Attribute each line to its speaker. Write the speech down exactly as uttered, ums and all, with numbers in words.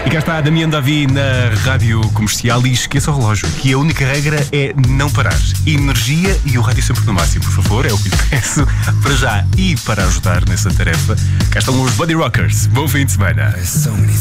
Speaker 1: E cá está a Damião Davi na Rádio Comercial. E esqueça o relógio, que a única regra é não parar. Energia e o rádio sempre no máximo, por favor, é o que lhe peço. Para já e para ajudar nessa tarefa, cá estão os Buddy Rockers. Bom fim de semana.